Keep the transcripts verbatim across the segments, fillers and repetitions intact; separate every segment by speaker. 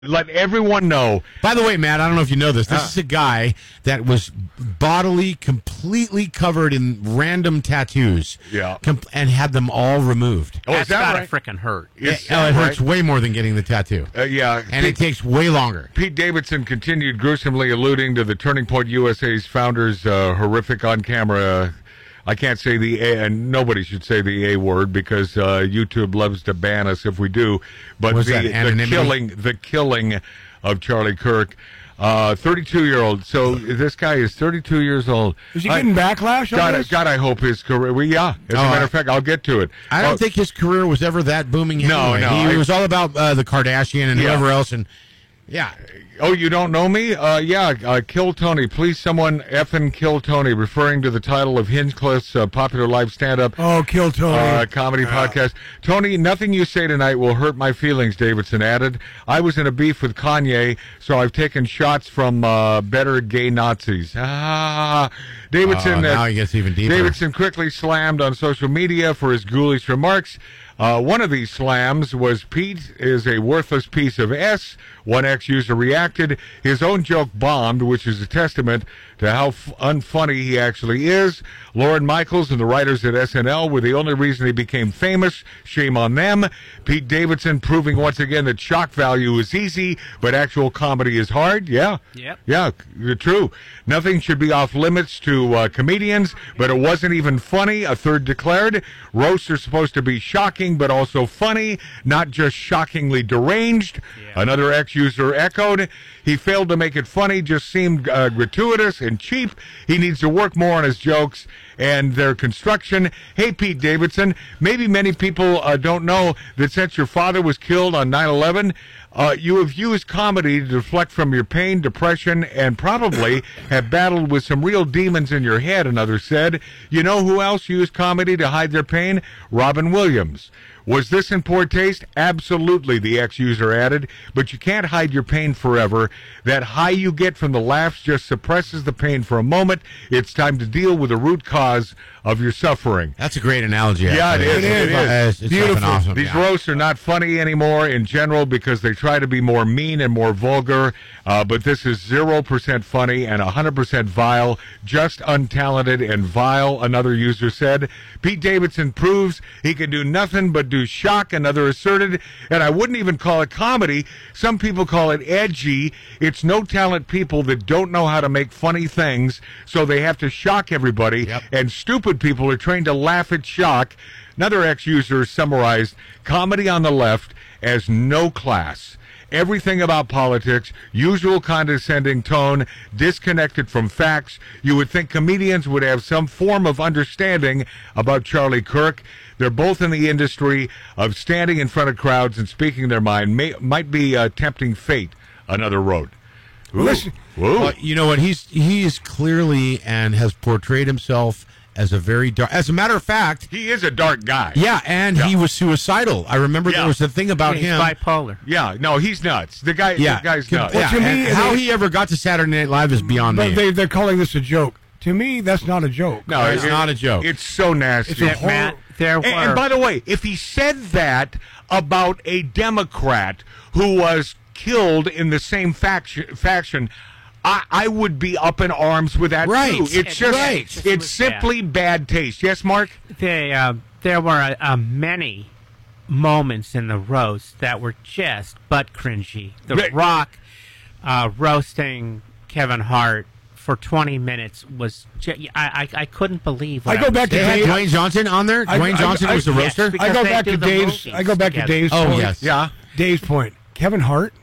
Speaker 1: Let everyone know.
Speaker 2: By the way, Matt, I don't know if you know this. This
Speaker 1: Uh.
Speaker 2: is a guy that was bodily completely covered in random tattoos.
Speaker 1: Yeah.
Speaker 2: com- and had them all removed.
Speaker 1: Oh,
Speaker 3: That's
Speaker 1: is that
Speaker 3: gotta
Speaker 1: right?
Speaker 3: frickin' hurt.
Speaker 1: Is
Speaker 2: oh,
Speaker 1: that
Speaker 2: it hurts
Speaker 1: right?
Speaker 2: way more than getting the tattoo.
Speaker 1: Uh, yeah.
Speaker 2: And it
Speaker 1: Pete,
Speaker 2: takes way longer.
Speaker 1: Pete Davidson continued gruesomely alluding to the Turning Point U S A's founder's uh, horrific on-camera. I can't say the A, and nobody should say the A word because uh, YouTube loves to ban us if we do. But
Speaker 2: Was
Speaker 1: the,
Speaker 2: that
Speaker 1: the
Speaker 2: anonymity?
Speaker 1: killing, the killing of Charlie Kirk, uh, thirty-two-year-old. So this guy is thirty-two years old.
Speaker 4: Is he
Speaker 1: I-
Speaker 4: getting backlash on
Speaker 1: God,
Speaker 4: this?
Speaker 1: God, I hope his career. Well, yeah, as
Speaker 2: Oh,
Speaker 1: a matter
Speaker 2: I-
Speaker 1: of fact, I'll get to it.
Speaker 2: I don't
Speaker 1: Oh,
Speaker 2: think his career was ever that booming
Speaker 1: No,
Speaker 2: anyway.
Speaker 1: no,
Speaker 2: He
Speaker 1: I-
Speaker 2: was all about uh, the Kardashian and
Speaker 1: Yeah.
Speaker 2: whoever else. And yeah.
Speaker 1: Oh, you don't know me? Uh, yeah, uh, Kill Tony. Please, someone effing kill Tony, referring to the title of Hinchcliffe's uh, popular live stand-up
Speaker 4: Oh, kill Tony.
Speaker 1: uh, comedy podcast. Tony, nothing you say tonight will hurt my feelings, Davidson added. I was in a beef with Kanye, so I've taken shots from uh, better gay Nazis. Ah, Davidson.
Speaker 2: Oh, now
Speaker 1: uh,
Speaker 2: he gets even deeper.
Speaker 1: Davidson quickly slammed on social media for his ghoulish remarks. Uh, one of these slams was Pete is a worthless piece of S. One ex-user reacted. His own joke bombed, which is a testament to how f- unfunny he actually is. Lorne Michaels and the writers at S N L were the only reason he became famous. Shame on them. Pete Davidson proving once again that shock value is easy, but actual comedy is hard. Yeah.
Speaker 3: Yep.
Speaker 1: Yeah, c- true. Nothing should be off limits to uh, comedians, but it wasn't even funny, a third declared. Roasts are supposed to be shocking, but also funny, not just shockingly deranged.
Speaker 3: Yeah.
Speaker 1: Another ex-user echoed. He failed to make it funny, just seemed uh, gratuitous and cheap. He needs to work more on his jokes and their construction. Hey, Pete Davidson, maybe many people uh, don't know that since your father was killed on nine eleven, uh, you have used comedy to deflect from your pain, depression, and probably have battled with some real demons in your head, another said. You know who else used comedy to hide their pain? Robin Williams. Was this in poor taste? Absolutely, the ex-user added. But you can't hide your pain forever. That high you get from the laughs just suppresses the pain for a moment. It's time to deal with the root cause of your suffering.
Speaker 2: That's a great analogy.
Speaker 1: Yeah,
Speaker 2: actually.
Speaker 1: it is, it is.
Speaker 2: It's, it's
Speaker 4: Beautiful.
Speaker 2: fucking awesome.
Speaker 1: These
Speaker 2: yeah.
Speaker 1: roasts are not funny anymore in general because they try to be more mean and more vulgar. Uh, but this is zero percent funny and one hundred percent vile, just untalented and vile, another user said. Pete Davidson proves he can do nothing but do shock, another asserted. And I wouldn't even call it comedy. Some people call it edgy. It's no talent people that don't know how to make funny things, so they have to shock everybody.
Speaker 2: Yep.
Speaker 1: And stupid people are trained to laugh at shock. Another ex-user summarized comedy on the left as no class. Everything about politics, usual condescending tone, disconnected from facts. You would think comedians would have some form of understanding about Charlie Kirk. They're both in the industry of standing in front of crowds and speaking their mind. May, might be uh, tempting fate, another wrote. Ooh.
Speaker 4: Listen-
Speaker 1: Ooh.
Speaker 2: Well, you know what? He's he is clearly and has portrayed himself as a very dark. As a matter of fact,
Speaker 1: He is a dark guy.
Speaker 2: yeah, and
Speaker 1: Yeah.
Speaker 2: he was suicidal. I remember
Speaker 1: Yeah.
Speaker 2: there was a thing about
Speaker 3: He's
Speaker 2: him.
Speaker 3: bipolar.
Speaker 1: Yeah, no, he's nuts. The guy,
Speaker 2: yeah,
Speaker 1: the guy's
Speaker 2: Com-
Speaker 1: nuts.
Speaker 2: yeah,
Speaker 4: to me,
Speaker 2: and how
Speaker 4: they-
Speaker 2: he ever got to Saturday Night Live is beyond
Speaker 4: But
Speaker 2: me.
Speaker 4: they, they're calling this a joke. To me, that's not a joke.
Speaker 1: No,
Speaker 2: It's
Speaker 1: it-
Speaker 2: not a joke.
Speaker 1: It's so nasty.
Speaker 4: It's a
Speaker 3: That,
Speaker 4: whole-
Speaker 3: Matt, there
Speaker 1: And,
Speaker 3: were.
Speaker 1: and by the way, if he said that about a Democrat who was killed in the same faction, faction I, I would be up in arms with that
Speaker 2: Right.
Speaker 1: too. It's just,
Speaker 3: Right.
Speaker 1: it's
Speaker 3: This was
Speaker 1: simply bad taste. Yes, Mark.
Speaker 3: They, uh, there were uh, uh, many moments in the roast that were just butt cringy. The
Speaker 1: Right.
Speaker 3: Rock uh, roasting Kevin Hart for twenty minutes was ju- I, I I couldn't believe. What
Speaker 4: I go
Speaker 3: was
Speaker 4: back to
Speaker 2: they had
Speaker 4: Dave-
Speaker 2: Dwayne Johnson on there.
Speaker 4: I-
Speaker 2: Dwayne
Speaker 4: I-
Speaker 2: Johnson
Speaker 4: I-
Speaker 2: was the
Speaker 3: yes,
Speaker 2: roaster.
Speaker 3: because
Speaker 4: I go
Speaker 3: they
Speaker 4: back
Speaker 3: do
Speaker 4: to
Speaker 3: the
Speaker 4: Dave's.
Speaker 3: movies
Speaker 4: I go back to
Speaker 3: together.
Speaker 4: Dave's.
Speaker 2: Oh,
Speaker 4: point.
Speaker 2: yes.
Speaker 1: Yeah.
Speaker 4: Dave's point. Kevin Hart.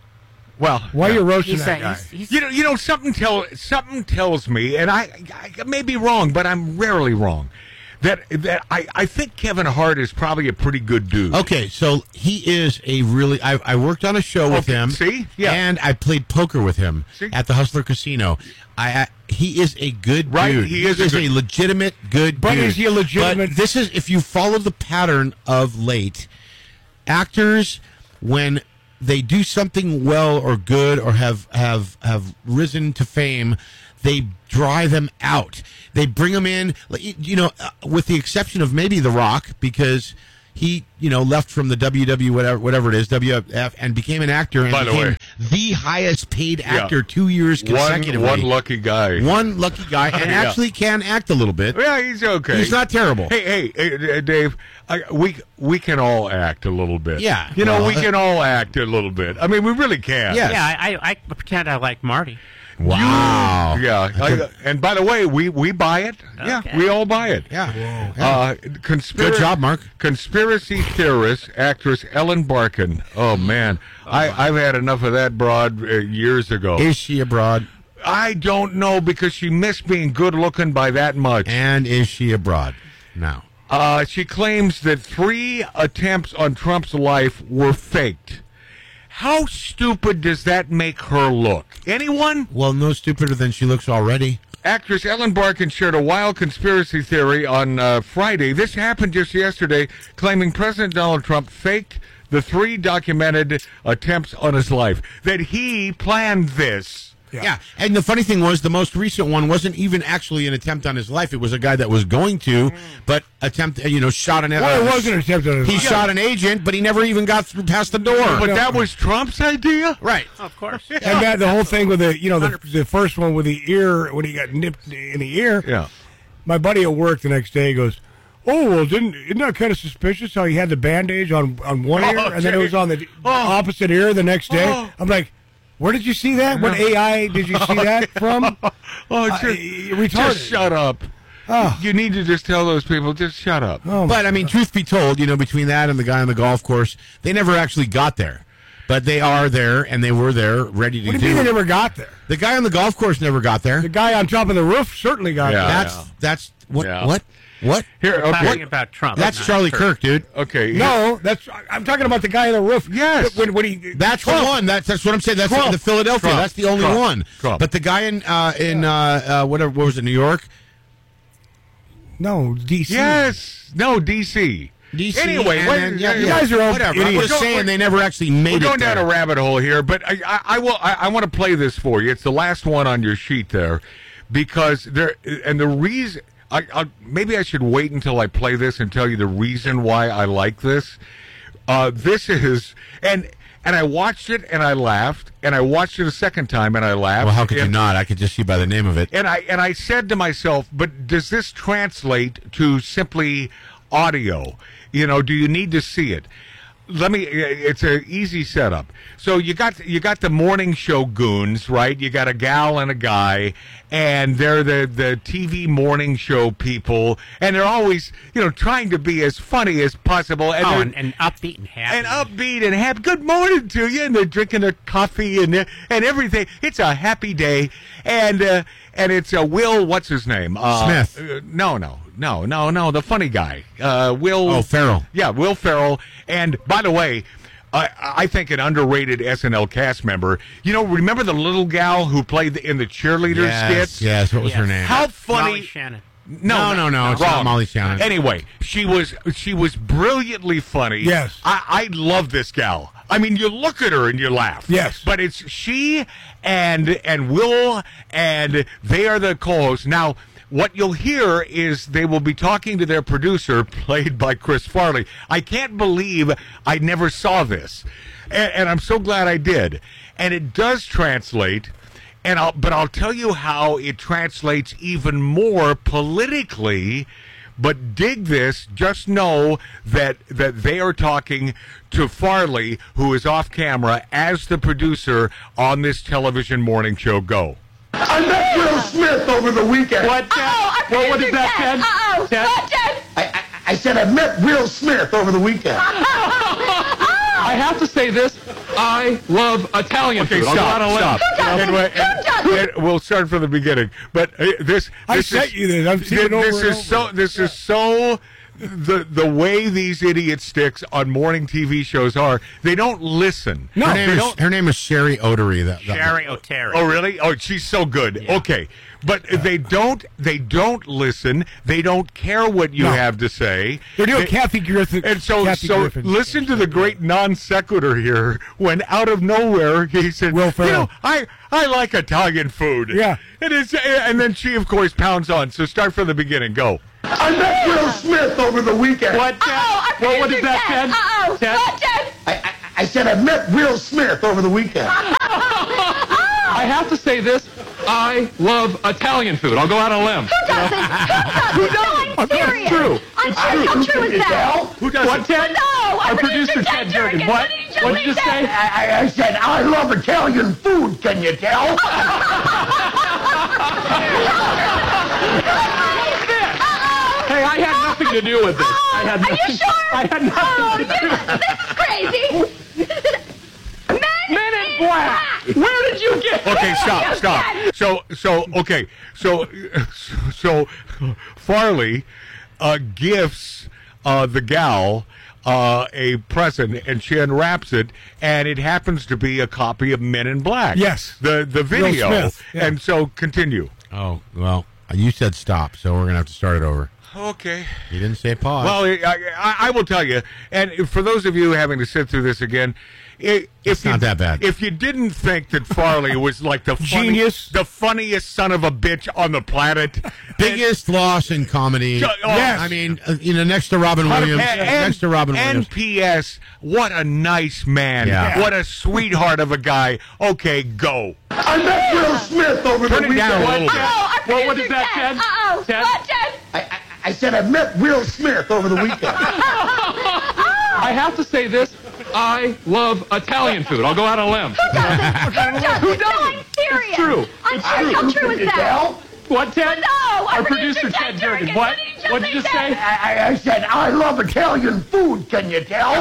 Speaker 1: Well,
Speaker 4: Why
Speaker 1: yeah.
Speaker 4: are you roasting
Speaker 3: He's,
Speaker 4: that
Speaker 3: a,
Speaker 4: guy?
Speaker 3: he's, he's
Speaker 1: You know, you know, something tell something tells me, and I, I may be wrong, but I'm rarely wrong. That that I, I think Kevin Hart is probably a pretty good dude.
Speaker 2: Okay, so he is a really. I, I worked on a show with
Speaker 1: Okay,
Speaker 2: him.
Speaker 1: see? Yeah.
Speaker 2: and I played poker with him
Speaker 1: See?
Speaker 2: at the Hustler Casino. I, I he is a good
Speaker 1: Right,
Speaker 2: dude.
Speaker 1: he is a
Speaker 2: a,
Speaker 1: good-
Speaker 2: legitimate good
Speaker 4: But
Speaker 2: dude.
Speaker 4: is he a legitimate-
Speaker 2: But this is if you follow the pattern of late actors when they do something well or good or have have have risen to fame, they dry them out. They bring them in, like, you know, uh, with the exception of maybe The Rock, because he, you know, left from the W W whatever whatever it is, W F, and became an actor and
Speaker 1: By the
Speaker 2: became
Speaker 1: way.
Speaker 2: the highest paid
Speaker 1: Yeah.
Speaker 2: actor two years
Speaker 1: One,
Speaker 2: consecutively.
Speaker 1: one lucky guy.
Speaker 2: One lucky guy, and
Speaker 1: Yeah.
Speaker 2: actually can act a little bit.
Speaker 1: Yeah, he's okay.
Speaker 2: He's not terrible.
Speaker 1: Hey, hey, hey, Dave. I, we we can all act a little bit.
Speaker 2: Yeah,
Speaker 1: you know,
Speaker 2: well,
Speaker 1: we can all act a little bit. I mean, we really can.
Speaker 2: Yes.
Speaker 3: Yeah, I, I, I pretend I like Marty.
Speaker 2: Wow.
Speaker 1: Yeah. I, and by the way, we we buy it. Yeah,
Speaker 3: Okay.
Speaker 1: we all buy it.
Speaker 2: Yeah.
Speaker 1: Uh, conspira-
Speaker 2: Good job, Mark.
Speaker 1: Conspiracy theorist, actress Ellen Barkin. Oh man, I I've had enough of that broad uh, years ago.
Speaker 2: Is she abroad?
Speaker 1: I don't know because she missed being good looking by that much.
Speaker 2: And is she abroad now?
Speaker 1: Uh, she claims that three attempts on Trump's life were faked. How stupid does that make her look? Anyone?
Speaker 2: Well, no stupider than she looks already.
Speaker 1: Actress Ellen Barkin shared a wild conspiracy theory on uh, Friday. This happened just yesterday, claiming President Donald Trump faked the three documented attempts on his life. That he planned this.
Speaker 2: Yeah. And the funny thing was, the most recent one wasn't even actually an attempt on his life. It was a guy that was going to, but attempt, you know, shot an.
Speaker 4: Well, it wasn't an attempt on his
Speaker 2: He
Speaker 4: life.
Speaker 2: shot an agent, but he never even got through past the door.
Speaker 1: But that was Trump's idea?
Speaker 2: Right.
Speaker 3: Of course.
Speaker 4: And that the whole thing with the, you know, the, the first one with the ear, when he got nipped in the ear.
Speaker 1: Yeah.
Speaker 4: My buddy at work the next day goes, "Oh, well, didn't isn't that kind of suspicious how he had the bandage on on one
Speaker 1: Oh,
Speaker 4: ear and then it was on the
Speaker 1: oh.
Speaker 4: opposite ear the next day?"
Speaker 1: Oh.
Speaker 4: I'm like, "Where did you see that? What A I did you see that from?"
Speaker 1: Oh,
Speaker 4: Uh,
Speaker 1: just,
Speaker 4: retarded.
Speaker 1: just shut up.
Speaker 4: Oh.
Speaker 1: You need to just tell those people, just shut up.
Speaker 4: Oh, my
Speaker 2: But, I mean, truth be told, you know, between that and the guy on the golf course, they never actually got there. But they are there, and they were there, ready to
Speaker 4: What do
Speaker 2: do
Speaker 4: you mean they
Speaker 2: it.
Speaker 4: never got there?
Speaker 2: The guy on the golf course never got there.
Speaker 4: The guy on top of the roof certainly got
Speaker 1: Yeah.
Speaker 4: there.
Speaker 2: That's,
Speaker 1: yeah.
Speaker 2: that's, what,
Speaker 1: Yeah.
Speaker 2: what, what?
Speaker 1: Here,
Speaker 3: We're talking
Speaker 1: okay.
Speaker 3: about Trump.
Speaker 2: That's
Speaker 3: not
Speaker 2: Charlie
Speaker 3: Kirk.
Speaker 2: Kirk, dude.
Speaker 1: Okay. here-
Speaker 4: No, that's I'm talking about the guy on the roof.
Speaker 1: Yes.
Speaker 4: When, when he
Speaker 2: That's
Speaker 4: Trump.
Speaker 2: the one. That's that's what I'm saying. That's
Speaker 1: Trump.
Speaker 2: the Philadelphia.
Speaker 1: Trump.
Speaker 2: That's the only
Speaker 1: Trump.
Speaker 2: one.
Speaker 1: Trump.
Speaker 2: But the guy in uh, in uh, uh, whatever what was it, New York?
Speaker 4: No, D C.
Speaker 1: Yes. No, D C.
Speaker 2: D C.
Speaker 1: Anyway,
Speaker 2: and
Speaker 1: wait,
Speaker 2: then-
Speaker 1: yeah,
Speaker 4: You guys are all
Speaker 2: whatever. I'm
Speaker 4: idiots.
Speaker 2: just saying they never actually made
Speaker 1: We're
Speaker 2: it.
Speaker 1: going down
Speaker 2: there.
Speaker 1: a rabbit hole here, but I, I, I will. I, I want to play this for you. It's the last one on your sheet there, because there and the reason. I, I maybe I should wait until I play this and tell you the reason why I like this. Uh, this is and and I watched it and I laughed, and I watched it a second time and I laughed.
Speaker 2: Well, how could you
Speaker 1: and,
Speaker 2: not? I could just see by the name of it.
Speaker 1: And I and I said to myself, but does this translate to simply audio? You know, do you need to see it? Let me. It's an easy setup. So you got you got the morning show goons, right? You got a gal and a guy, and they're the the T V morning show people, and they're always you know trying to be as funny as possible, and
Speaker 3: Oh,
Speaker 1: they're-
Speaker 3: and, and upbeat and happy.
Speaker 1: and upbeat and happy. Good morning to you, and they're drinking their coffee and and everything. It's a happy day, and uh, and it's a Will. What's his name? Uh,
Speaker 2: Smith.
Speaker 1: uh, no, no, no, no, no. The funny guy. Uh, Will.
Speaker 2: Oh, Ferrell.
Speaker 1: Yeah, Will Ferrell. And by the way. I, I think an underrated S N L cast member. You know, remember the little gal who played the, in the cheerleader
Speaker 2: Yes,
Speaker 1: skits?
Speaker 2: yes. What was her
Speaker 3: Yes.
Speaker 2: name?
Speaker 1: How funny!
Speaker 3: Molly Shannon.
Speaker 2: No, no, no, it's not
Speaker 1: wrong.
Speaker 2: Molly Shannon.
Speaker 1: Anyway, she was she was brilliantly funny.
Speaker 4: Yes.
Speaker 1: I, I love this gal. I mean, you look at her and you laugh.
Speaker 4: Yes.
Speaker 1: But it's she and and Will, and they are the co-hosts. Now, what you'll hear is they will be talking to their producer, played by Chris Farley. I can't believe I never saw this, and, and I'm so glad I did. And it does translate. And I'll, but I'll tell you how it translates even more politically. But dig this, just know that that they are talking to Farley, who is off camera, as the producer on this television morning show. Go.
Speaker 5: I met Will Smith over the weekend.
Speaker 3: What?
Speaker 6: Oh, I
Speaker 3: Well, what
Speaker 6: figured
Speaker 3: is that,
Speaker 6: that.
Speaker 3: Ted?
Speaker 6: Uh-oh.
Speaker 3: Ted?
Speaker 6: What, Ted?
Speaker 5: I, I, I said I met Will Smith over the weekend.
Speaker 7: I have to say this. I love Italian
Speaker 1: Okay,
Speaker 7: food. I'll go out on a
Speaker 1: stop,
Speaker 7: limb.
Speaker 1: stop.
Speaker 6: doesn't?
Speaker 1: Anyway,
Speaker 6: Who
Speaker 1: and-
Speaker 6: doesn't?
Speaker 1: and we'll start from the beginning. But uh, this,
Speaker 4: I
Speaker 1: this
Speaker 4: sent
Speaker 1: is,
Speaker 4: you this. I've seen it over
Speaker 1: this
Speaker 4: and
Speaker 1: is
Speaker 4: over.
Speaker 1: so. This is so. The the way these idiot sticks on morning T V shows are, they don't listen.
Speaker 4: No,
Speaker 2: her,
Speaker 1: they
Speaker 2: name is,
Speaker 1: don't.
Speaker 2: her name is Sherry Otery. That, that-
Speaker 3: Sherry O'Terry.
Speaker 1: Oh really? Oh, she's so good. Okay, but they don't. They don't listen. They don't care what you
Speaker 4: No.
Speaker 1: have to say.
Speaker 4: They're doing
Speaker 1: They-
Speaker 4: Kathy Griffin.
Speaker 1: And so,
Speaker 4: Kathy
Speaker 1: so
Speaker 4: Griffin.
Speaker 1: listen to the great non sequitur here. When out of nowhere he said,
Speaker 4: Will
Speaker 1: "You
Speaker 4: Ferrell.
Speaker 1: know, I I like Italian food."
Speaker 4: Yeah.
Speaker 1: and it's and then she of course pounds on. So start from the beginning. Go.
Speaker 5: I met Will Smith over the weekend.
Speaker 7: What, Ted?
Speaker 6: Uh-oh, our
Speaker 7: What, what is
Speaker 6: producer
Speaker 7: that, Ted?
Speaker 6: Uh-oh.
Speaker 7: Ted?
Speaker 6: What, Ted?
Speaker 5: I, I, I said I met Will Smith over the weekend.
Speaker 7: I have to say this. I love Italian food. I'll go out on a limb.
Speaker 6: Who doesn't? Who doesn't? No, I'm serious.
Speaker 7: It's true.
Speaker 6: I'm serious. How true is that?
Speaker 7: Who does What, Ted?
Speaker 6: No,
Speaker 7: Our producer, Ted Jurgen. What? What did you say?
Speaker 5: I, I, I said I love Italian food, can you tell?
Speaker 7: Hey, I had nothing to do with this. I had
Speaker 6: Are
Speaker 7: nothing,
Speaker 6: you sure?
Speaker 7: I had nothing
Speaker 6: Oh,
Speaker 7: to do
Speaker 6: you,
Speaker 7: with
Speaker 6: this is crazy. Men,
Speaker 7: Men in Black. Where did you get
Speaker 1: Okay, stop, stop. So, so, okay, so, so, Farley uh, gifts uh, the gal uh, a present, and she unwraps it, and it happens to be a copy of Men in Black.
Speaker 4: Yes.
Speaker 1: the the video.
Speaker 4: Smith, yeah.
Speaker 1: And so, continue.
Speaker 2: Oh, well, you said stop, so we're going to have to start it over.
Speaker 1: Okay.
Speaker 2: You didn't say pause.
Speaker 1: Well, I, I, I will tell you, and for those of you having to sit through this again, it, if
Speaker 2: It's not
Speaker 1: you,
Speaker 2: that bad.
Speaker 1: If you didn't think that Farley was like the funny,
Speaker 4: Genius.
Speaker 1: the funniest son of a bitch on the planet,
Speaker 2: Biggest loss in comedy.
Speaker 1: Oh, yes.
Speaker 2: I mean, uh, you know, next to Robin Williams.
Speaker 1: And,
Speaker 2: next to Robin
Speaker 1: and
Speaker 2: Williams.
Speaker 1: P S What a nice man.
Speaker 2: Yeah.
Speaker 1: What a sweetheart of a guy. Okay, go.
Speaker 5: I met Will Smith over
Speaker 1: Turn
Speaker 5: the
Speaker 1: it down
Speaker 5: weekend.
Speaker 1: a little bit.
Speaker 6: Oh, our
Speaker 7: What- what is
Speaker 6: producer,
Speaker 7: that, Ted?
Speaker 6: Uh-oh.
Speaker 7: Ted?
Speaker 6: What, Ted?
Speaker 5: I, I, I said I met Will Smith over the weekend.
Speaker 7: I have to say this. I love Italian food. I'll go out on a limb.
Speaker 6: Who doesn't?
Speaker 7: Who
Speaker 6: No, I'm
Speaker 7: doesn't?
Speaker 6: serious.
Speaker 7: It's true.
Speaker 6: I'm serious. How true is
Speaker 5: Can you
Speaker 6: that?
Speaker 5: tell?
Speaker 7: What, Ted?
Speaker 6: No, our
Speaker 7: Our producer,
Speaker 6: producer,
Speaker 7: Ted
Speaker 6: Ted
Speaker 7: Jurgen.
Speaker 6: Jurgen.
Speaker 7: What?
Speaker 6: What did he just
Speaker 7: What did you
Speaker 6: say,
Speaker 7: say?
Speaker 6: Ted?
Speaker 5: I, I, I said I love Italian food, can you tell?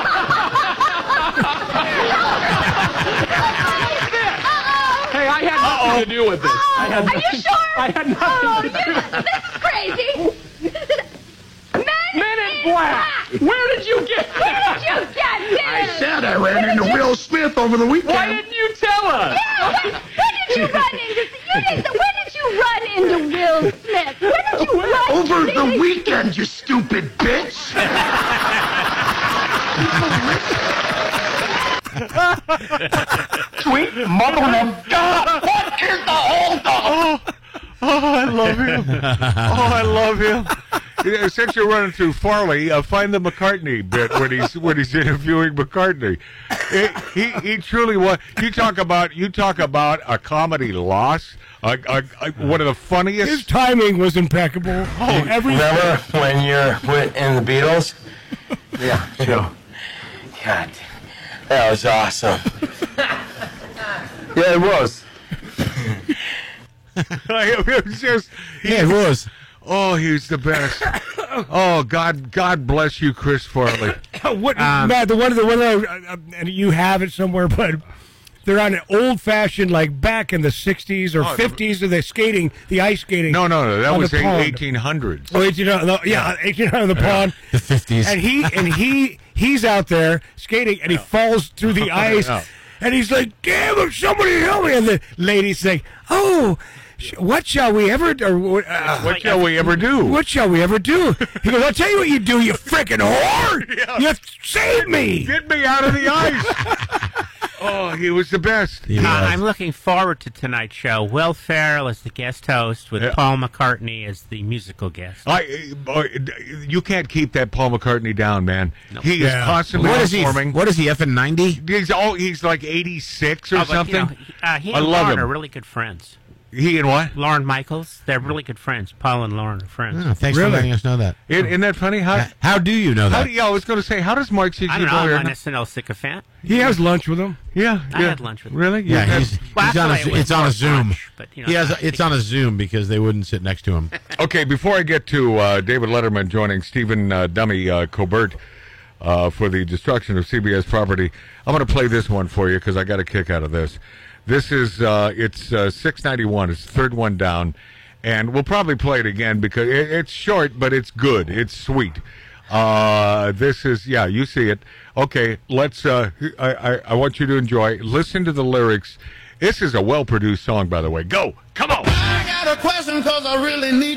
Speaker 7: Hey, I had nothing to do with this. I had
Speaker 6: Are you
Speaker 7: nothing,
Speaker 6: sure?
Speaker 7: I had nothing
Speaker 6: Oh,
Speaker 7: to
Speaker 6: you,
Speaker 7: do with
Speaker 6: this is crazy. Men,
Speaker 7: Men in Black. Where did you get
Speaker 6: Where did you get this?
Speaker 5: I said I ran into Will Smith over the weekend.
Speaker 7: Why didn't you tell us?
Speaker 6: Yeah, when, when did you run into? You did, when did you run into Will Smith? When did you run
Speaker 5: Over
Speaker 6: into?
Speaker 5: the weekend, you stupid bitch. Sweet mother of God, what is the hold up?
Speaker 1: Oh, I love him. Oh, I love him. Yeah, since you're running through Farley, uh, find the McCartney bit when he's when he's interviewing McCartney. It, he he truly was. You talk about you talk about a comedy loss. A, a, a, one of the funniest.
Speaker 4: His timing was impeccable. Oh, every
Speaker 8: Remember when you're with, in the Beatles? Yeah, sure. God, that was awesome. Yeah, it was.
Speaker 1: it was just.
Speaker 2: Yeah, it was.
Speaker 1: Oh, he's the best. Oh, God, God bless you, Chris Farley.
Speaker 4: what,
Speaker 3: Um,
Speaker 4: Matt, the one, the one, uh, uh, and you have it somewhere, but they're on an old fashioned, like back in the sixties or
Speaker 1: Oh,
Speaker 4: fifties, of the skating, the ice skating.
Speaker 1: No, no, no. That
Speaker 4: on
Speaker 1: was
Speaker 4: the
Speaker 1: the
Speaker 4: pond.
Speaker 1: eighteen hundreds.
Speaker 4: Oh, eighteen hundred, no, yeah, eighteen hundred on the pond.
Speaker 2: The fifties.
Speaker 4: And he and he he's out there skating, and he falls through the ice,
Speaker 1: Yeah.
Speaker 4: and he's like, "Damn it, somebody help me!" And the lady's saying, "Oh, sh- what shall we ever or what, uh,
Speaker 1: What shall we ever do?
Speaker 4: what shall we ever do?" He goes, "I'll tell you what you do, you freaking whore!
Speaker 1: Yeah.
Speaker 4: You saved me."
Speaker 1: Get me out of the ice. Oh, he was the best.
Speaker 2: He
Speaker 3: Uh,
Speaker 2: was.
Speaker 3: I'm looking forward to tonight's show. Will Ferrell as the guest host, with
Speaker 1: Yeah.
Speaker 3: Paul McCartney as the musical guest.
Speaker 1: I, uh, you can't keep that Paul McCartney down, man. He is
Speaker 4: Yeah.
Speaker 1: constantly
Speaker 2: What is he?
Speaker 1: performing.
Speaker 2: What is he? F in ninety?
Speaker 1: He's all, he's like eighty-six or
Speaker 3: Oh, but, you
Speaker 1: something.
Speaker 3: know, he- uh, he
Speaker 1: I
Speaker 3: and
Speaker 1: love
Speaker 3: Lauren
Speaker 1: him.
Speaker 3: are really good friends.
Speaker 1: He and what?
Speaker 3: Lauren Michaels, they're really good friends. Paul and Lauren are friends.
Speaker 2: Oh, thanks
Speaker 4: Really?
Speaker 2: for letting us know that.
Speaker 1: Isn't, isn't that funny? How,
Speaker 2: How do you know
Speaker 1: how
Speaker 2: that?
Speaker 1: do, yeah, I was going to say, how does Mark C G
Speaker 3: I don't know. I'm
Speaker 1: Boyer
Speaker 3: an
Speaker 1: know-
Speaker 3: S N L sycophant.
Speaker 4: He has lunch with him.
Speaker 1: Yeah,
Speaker 3: I
Speaker 1: yeah.
Speaker 3: had lunch with him.
Speaker 1: Really?
Speaker 2: Yeah,
Speaker 1: You
Speaker 2: he's,
Speaker 1: had-
Speaker 3: Well,
Speaker 2: he's on a,
Speaker 3: actually, it was
Speaker 2: it's on a
Speaker 3: more
Speaker 2: Zoom.
Speaker 3: lunch, but, you know,
Speaker 2: he has.
Speaker 3: I
Speaker 2: A, it's
Speaker 3: think-
Speaker 2: on a Zoom because they wouldn't sit next to him.
Speaker 1: Okay, before I get to uh, David Letterman joining Stephen uh, Dummy uh, Colbert uh, for the destruction of C B S property, I'm going to play this one for you because I got a kick out of this. This is uh, it's uh, six ninety-one. It's the third one down, and we'll probably play it again because it, it's short, but it's good. It's sweet. Uh, this is yeah, you see it. Okay, let's. Uh, I, I I want you to enjoy. Listen to the lyrics. This is a well-produced song, by the way. Go, come on.
Speaker 8: I got a question because I really need